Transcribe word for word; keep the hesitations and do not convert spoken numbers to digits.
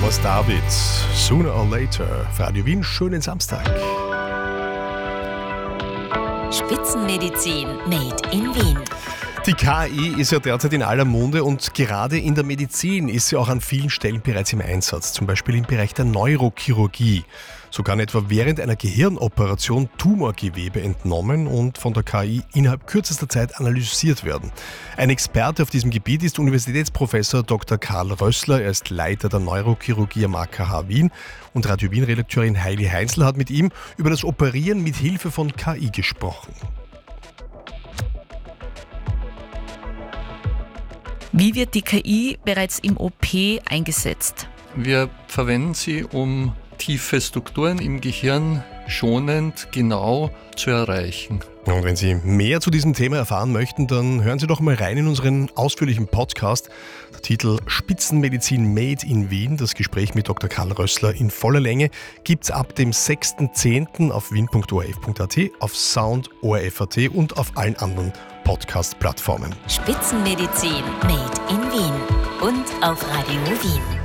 Thomas David, Sooner or Later, für Radio Wien, schönen Samstag. Spitzenmedizin made in Wien. Die K I ist ja derzeit in aller Munde und gerade in der Medizin ist sie auch an vielen Stellen bereits im Einsatz, zum Beispiel im Bereich der Neurochirurgie. So kann etwa während einer Gehirnoperation Tumorgewebe entnommen und von der K I innerhalb kürzester Zeit analysiert werden. Ein Experte auf diesem Gebiet ist Universitätsprofessor Doktor Karl Rössler. Er ist Leiter der Neurochirurgie am A K H Wien und Radio Wien-Redakteurin Heili Heinzl hat mit ihm über das Operieren mit Hilfe von K I gesprochen. Wie wird die K I bereits im O P eingesetzt? Wir verwenden sie, um tiefe Strukturen im Gehirn schonend genau zu erreichen. Und wenn Sie mehr zu diesem Thema erfahren möchten, dann hören Sie doch mal rein in unseren ausführlichen Podcast. Der Titel Spitzenmedizin Made in Wien, das Gespräch mit Doktor Karl Rössler in voller Länge, gibt es ab dem sechsten zehnten auf wien punkt o r f punkt a t, auf Sound, O R F punkt a t und auf allen anderen Podcast-Plattformen. Spitzenmedizin made in Wien und auf Radio Wien.